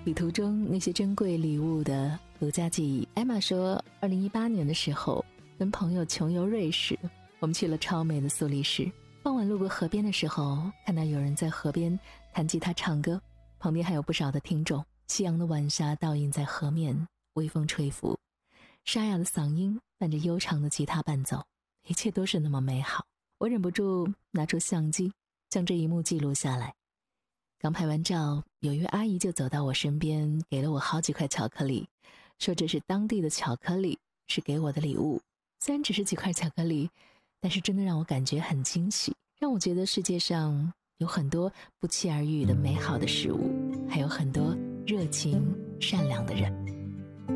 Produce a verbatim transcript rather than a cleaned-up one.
旅途中那些珍贵礼物的独家记忆。艾玛说，二零一八年的时候跟朋友穷游瑞士，我们去了超美的苏黎世。傍晚路过河边的时候，看到有人在河边弹吉他唱歌，旁边还有不少的听众。夕阳的晚霞倒映在河面，微风吹拂，沙哑的嗓音伴着悠长的吉他伴奏，一切都是那么美好。我忍不住拿出相机，将这一幕记录下来。刚拍完照，有一位阿姨就走到我身边，给了我好几块巧克力，说这是当地的巧克力，是给我的礼物。虽然只是几块巧克力，但是真的让我感觉很惊喜，让我觉得世界上有很多不期而遇的美好的事物，还有很多热情善良的人。